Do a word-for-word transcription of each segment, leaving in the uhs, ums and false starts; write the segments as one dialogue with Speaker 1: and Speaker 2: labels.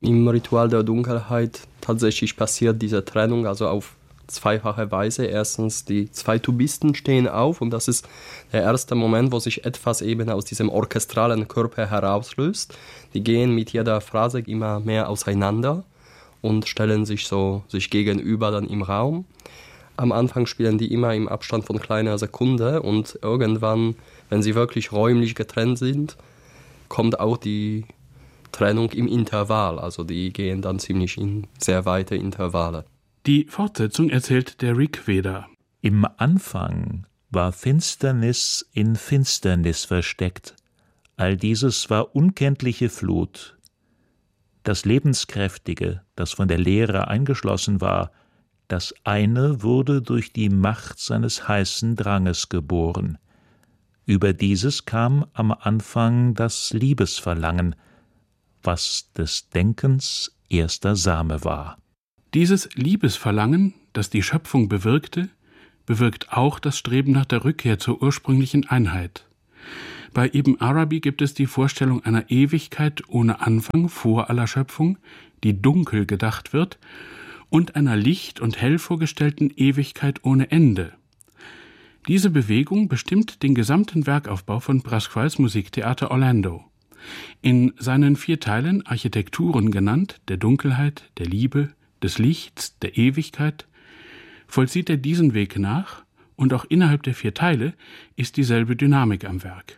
Speaker 1: Im Ritual der Dunkelheit tatsächlich passiert diese Trennung also auf zweifache Weise. Erstens, die zwei Tubisten stehen auf und das ist der erste Moment, wo sich etwas eben aus diesem orchestralen Körper herauslöst. Die gehen mit jeder Phrase immer mehr auseinander und stellen sich so sich gegenüber dann im Raum. Am Anfang spielen die immer im Abstand von kleiner Sekunde und irgendwann, wenn sie wirklich räumlich getrennt sind, kommt auch die Trennung im Intervall. Also die gehen dann ziemlich in sehr weite Intervalle.
Speaker 2: Die Fortsetzung erzählt der Rig Veda.
Speaker 3: Im Anfang war Finsternis in Finsternis versteckt. All dieses war unkenntliche Flut. Das Lebenskräftige, das von der Leere eingeschlossen war, das eine wurde durch die Macht seines heißen Dranges geboren. Über dieses kam am Anfang das Liebesverlangen, was des Denkens erster Same war.
Speaker 2: Dieses Liebesverlangen, das die Schöpfung bewirkte, bewirkt auch das Streben nach der Rückkehr zur ursprünglichen Einheit. Bei Ibn Arabi gibt es die Vorstellung einer Ewigkeit ohne Anfang vor aller Schöpfung, die dunkel gedacht wird, und einer licht- und hell vorgestellten Ewigkeit ohne Ende. Diese Bewegung bestimmt den gesamten Werkaufbau von Pasquales Musiktheater Orlando. In seinen vier Teilen, Architekturen genannt, der Dunkelheit, der Liebe, des Lichts, der Ewigkeit, vollzieht er diesen Weg nach und auch innerhalb der vier Teile ist dieselbe Dynamik am Werk.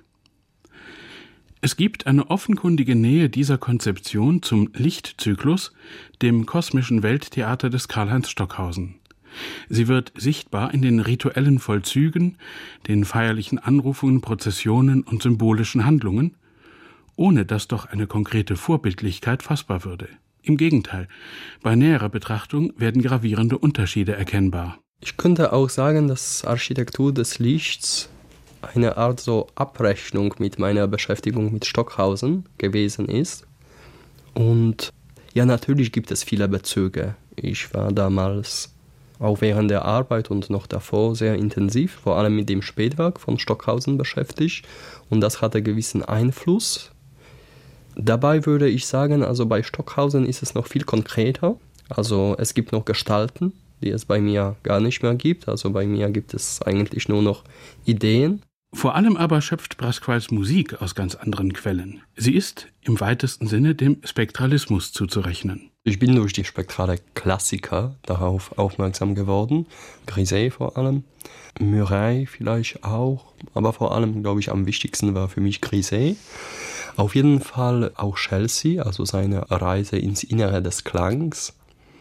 Speaker 2: Es gibt eine offenkundige Nähe dieser Konzeption zum Lichtzyklus, dem kosmischen Welttheater des Karlheinz Stockhausen. Sie wird sichtbar in den rituellen Vollzügen, den feierlichen Anrufungen, Prozessionen und symbolischen Handlungen, ohne dass doch eine konkrete Vorbildlichkeit fassbar würde. Im Gegenteil, bei näherer Betrachtung werden gravierende Unterschiede erkennbar.
Speaker 1: Ich könnte auch sagen, dass Architektur des Lichts eine Art so Abrechnung mit meiner Beschäftigung mit Stockhausen gewesen ist. Und ja, natürlich gibt es viele Bezüge. Ich war damals auch während der Arbeit und noch davor sehr intensiv, vor allem mit dem Spätwerk von Stockhausen beschäftigt. Und das hatte gewissen Einfluss. Dabei würde ich sagen, also bei Stockhausen ist es noch viel konkreter. Also es gibt noch Gestalten, die es bei mir gar nicht mehr gibt. Also bei mir gibt es eigentlich nur noch Ideen.
Speaker 2: Vor allem aber schöpft Pasquales Musik aus ganz anderen Quellen. Sie ist im weitesten Sinne dem Spektralismus zuzurechnen.
Speaker 1: Ich bin durch die spektrale Klassiker darauf aufmerksam geworden. Griset vor allem, Murray vielleicht auch, aber vor allem, glaube ich, am wichtigsten war für mich Griset. Auf jeden Fall auch Chelsea, also seine Reise ins Innere des Klangs.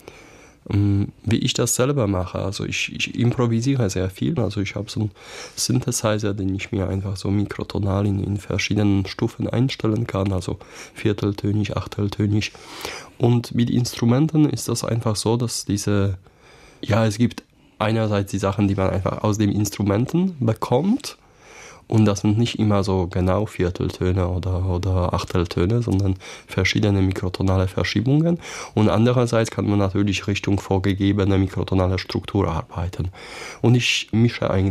Speaker 1: Wie ich das selber mache, also ich, ich improvisiere sehr viel, also ich habe so einen Synthesizer, den ich mir einfach so mikrotonal in, in verschiedenen Stufen einstellen kann, also vierteltönig, achteltönig. Und mit Instrumenten ist das einfach so, dass diese, ja, es gibt einerseits die Sachen, die man einfach aus den Instrumenten bekommt. Und das sind nicht immer so genau Vierteltöne oder, oder Achteltöne, sondern verschiedene mikrotonale Verschiebungen. Und andererseits kann man natürlich Richtung vorgegebene mikrotonale Struktur arbeiten. Und ich mische eigentlich